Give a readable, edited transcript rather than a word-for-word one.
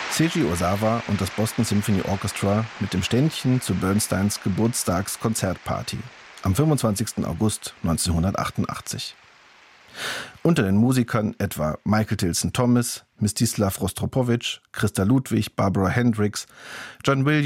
Seiji Ozawa und das Boston Symphony Orchestra mit dem Ständchen zu Bernsteins Geburtstagskonzertparty am 25. August 1988. Unter den Musikern etwa Michael Tilson Thomas, Mstislav Rostropowitsch, Christa Ludwig, Barbara Hendricks, John Williams,